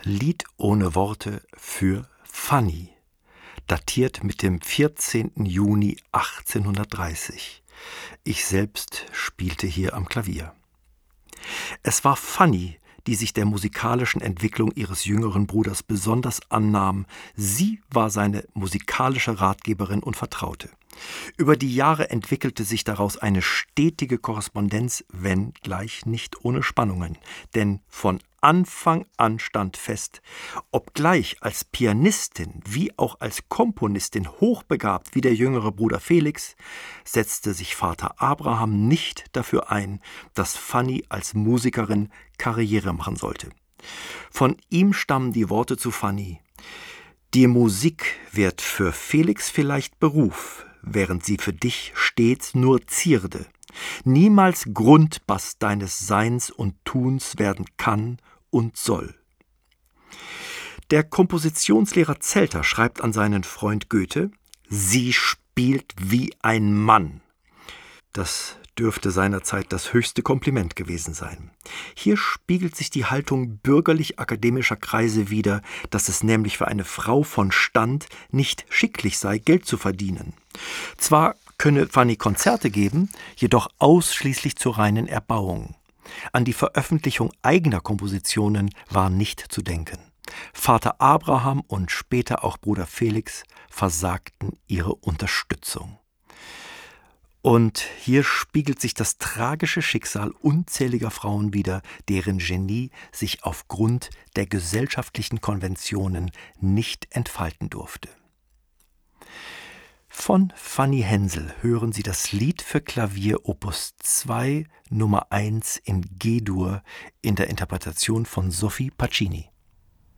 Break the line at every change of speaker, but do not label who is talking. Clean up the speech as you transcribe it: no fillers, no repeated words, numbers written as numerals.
Lied ohne Worte für Fanny, datiert mit dem 14. Juni 1830. Ich selbst spielte hier am Klavier. Es war Fanny, die sich der musikalischen Entwicklung ihres jüngeren Bruders besonders annahm. Sie war seine musikalische Ratgeberin und Vertraute. Über die Jahre entwickelte sich daraus eine stetige Korrespondenz, wenngleich nicht ohne Spannungen. Denn von Anfang an stand fest, obgleich als Pianistin wie auch als Komponistin hochbegabt wie der jüngere Bruder Felix, setzte sich Vater Abraham nicht dafür ein, dass Fanny als Musikerin Karriere machen sollte. Von ihm stammen die Worte zu Fanny: Die Musik wird für Felix vielleicht Beruf, während sie für dich stets nur Zierde, niemals Grundbass deines Seins und Tuns werden kann und soll. Der Kompositionslehrer Zelter schreibt an seinen Freund Goethe: Sie spielt wie ein Mann. Das dürfte seinerzeit das höchste Kompliment gewesen sein. Hier spiegelt sich die Haltung bürgerlich-akademischer Kreise wider, dass es nämlich für eine Frau von Stand nicht schicklich sei, Geld zu verdienen. Zwar könne Fanny Konzerte geben, jedoch ausschließlich zur reinen Erbauung. An die Veröffentlichung eigener Kompositionen war nicht zu denken. Vater Abraham und später auch Bruder Felix versagten ihre Unterstützung. Und hier spiegelt sich das tragische Schicksal unzähliger Frauen wider, deren Genie sich aufgrund der gesellschaftlichen Konventionen nicht entfalten durfte. Von Fanny Hensel hören Sie das Lied für Klavier Opus 2 Nummer 1 in G-Dur in der Interpretation von Sophie Pacini.